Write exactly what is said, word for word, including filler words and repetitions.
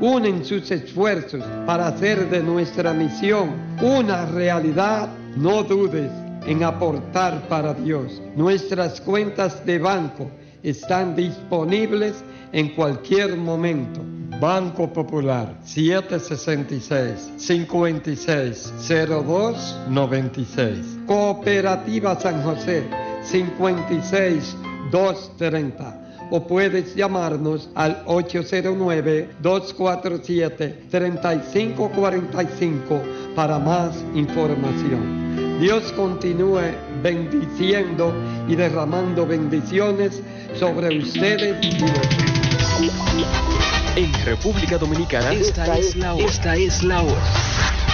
unen sus esfuerzos para hacer de nuestra misión una realidad, no dudes en aportar para Dios. Nuestras cuentas de banco están disponibles en cualquier momento. Banco Popular, siete sesenta y seis, cincuenta y seis, cero dos noventa y seis. Cooperativa San José, cincuenta y seis, doscientos treinta. O puedes llamarnos al ocho cero nueve, dos cuatro siete, tres cinco cuatro cinco para más información. Dios continúe bendiciendo y derramando bendiciones sobre ustedes y vosotros. En República Dominicana, esta es la hora. Esta es la hora.